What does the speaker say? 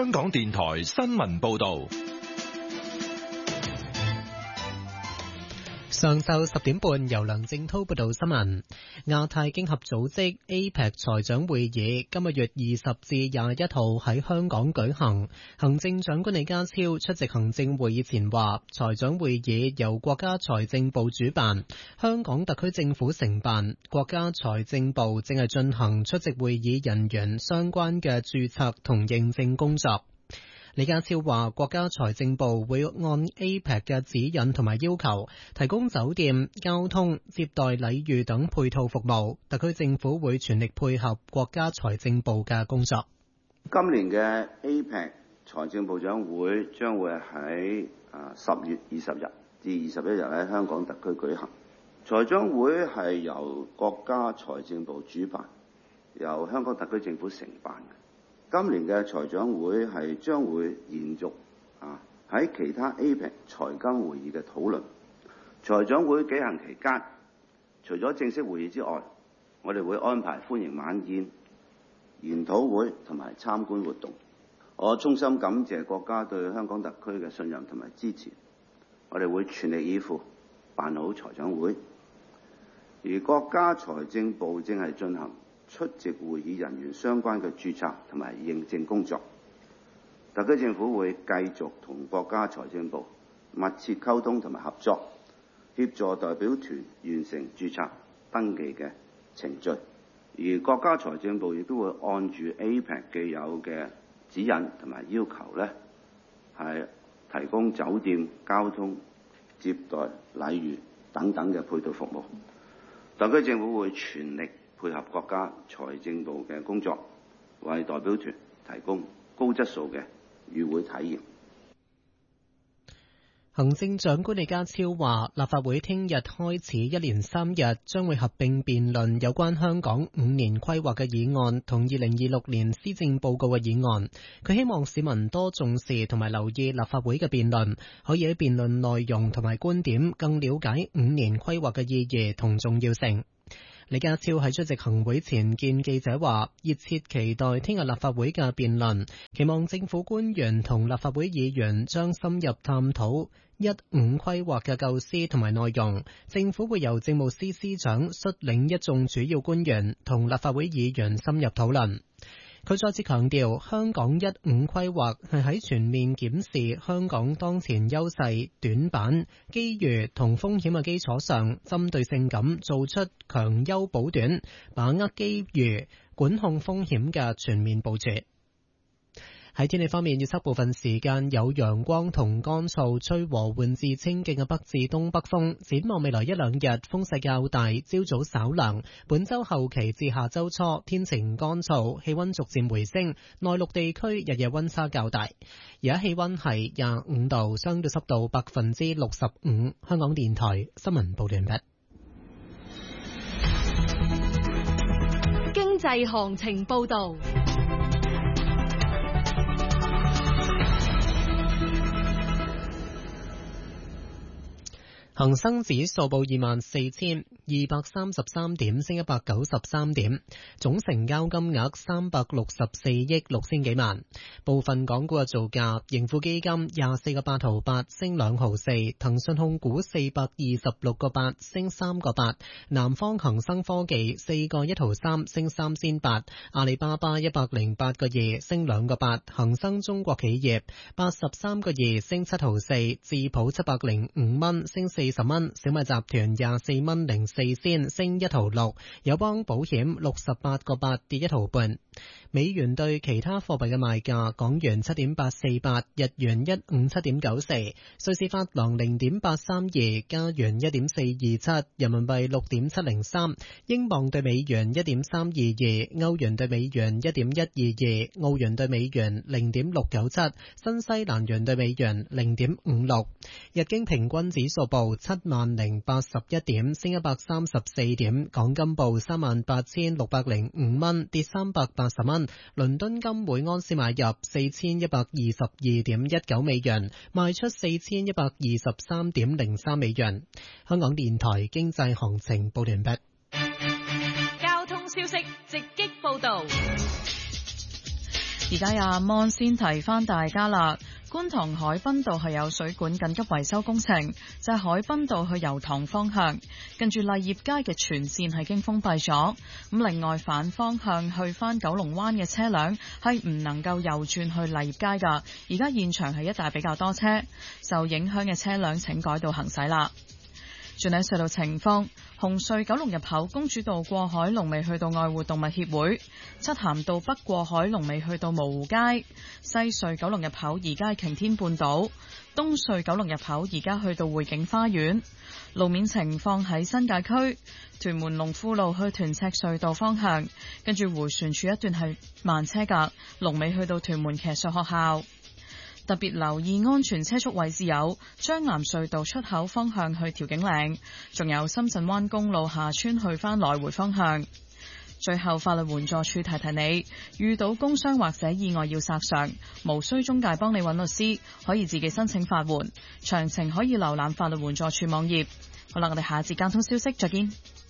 香港電台新聞報道。 上晝10點半，由梁正滔報道新聞。亞太經合組織 APEC 財長會議今個月20至21號喺香港舉行。行政長官李家超出席行政會議前話，財長會議由國家財政部主辦，香港特區政府承辦，國家財政部正係進行出席會議人員相關嘅註冊同認證工作。李家超話，國家財政部會按 APEC 嘅指引同埋要求，提供酒店、交通、接待禮遇等配套服務。特區政府會全力配合國家財政部嘅工作。 今年嘅 APEC 財政部長會將會喺10月20日至21日喺香港特區舉行。財長會係由國家財政部主辦，由香港特區政府承辦嘅。今年嘅財長會係將會延續喺其他 APEC 財金會議嘅討論。財長會舉行期間，除咗正式會議之外，我哋會安排歡迎晚宴、研討會同埋參觀活動。我衷心感謝國家對香港特區嘅信任同埋支持，我哋會全力以赴辦好財長會。而國家財政部正係進行出席會議人員相關嘅註冊同埋認證工作，特區政府會繼續同國家財政部密切溝通同埋合作，協助代表團完成註冊登記嘅程序。而國家財政部亦都會按住 APEC 既有嘅指引同埋要求咧，係提供酒店、交通、接待、禮遇等等嘅配套服務。特區政府會全力配合國家財政部嘅工作，為代表團提供高質素嘅與會體驗。 行政長官李家超話，立法會聽日開始一連3日將會合併辯論有關香港5年規劃嘅議案同2026年施政報告嘅議案。佢希望市民多重視同埋留意立法會嘅辯論，可以喺辯論內容同埋觀點更了解5年規劃嘅意義同重要性。李家超喺出席行會前見記者話，熱切期待聽日立法會嘅辯論，期望政府官員同立法會議員將深入探討15規劃嘅構思同埋內容。政府會由政務司司長率領一眾主要官員同立法會議員深入討論。佢再次強調，香港15規劃係喺全面檢視香港當前優勢、短板、機遇同風險嘅基礎上，針對性咁做出強優補短、把握機遇、管控風險嘅全面部署。喺天氣方面，預測部分時間有陽光同乾燥，吹和緩至清勁嘅北至東北風。展望未來一兩日，風勢較大，朝早稍涼。本週後期至下週初，天晴乾燥，氣溫逐漸回升。內陸地區日夜溫差較大。而家氣溫係25度，相對濕度65%。香港電台新聞報道完畢。 經濟行情報道。 恒生指數報24,233點，升193點，總成交金額364億6千幾萬。部分港股嘅造價，盈富基金24個8毫8，升2毫4；騰訊控股426個8，升3個8；南方恒生科技4個1毫3，升3仙8；阿里巴巴108個2，升2個8；恒生中國企業83個2，升7毫4；智普705蚊，升40蚊，小米集團24蚊04仙，升1毫6，友邦保險68個8，跌1毫半。美元對其他貨幣嘅賣價：港元7.848，日元157.94，瑞士法郎0.832，加元1.427，人民幣6.703，英鎊對美元1.322，歐元對美元1.122，澳元對美元0.697，新西蘭元對美元0.56。日經平均指數報70,081點，升134點。港金報38,605蚊，跌380蚊。倫敦金每安士買入4122.19美元，賣出4123.03美元。香港電台經濟行情報完畢。 交通消息直擊報道。 而家阿芒先提翻大家啦，觀塘海濱道係有水管緊急維修工程，就係海濱道去油塘方向，跟住勵業街嘅全線係經封閉咗。咁另外反方向去翻九龍灣嘅車輛係唔能夠右轉去勵業街噶，而家現場係一帶比較多車，受影響嘅車輛請改道行駛啦。轉睇隧道情況，紅隧九龍入口公主道過海龍尾去到愛護動物協會，漆咸道北過海龍尾去到蕪湖街，西隧九龍入口而家係擎天半島，東隧九龍入口而家去到匯景花園。路面情況喺新界區屯門龍富路去屯赤隧道方向，跟住迴旋處一段係慢車噶，龍尾去到屯門騎術學校。特別留意安全車速位置有將藍隧道出口方向去調景嶺，仲有深圳灣公路下村去返來回方向。最後，法律援助處提提你，遇到工傷或者意外要索償，無需中介幫你揾律師，可以自己申請法援。詳情可以瀏覽法律援助處網頁。好啦，我哋下一節交通消息再見。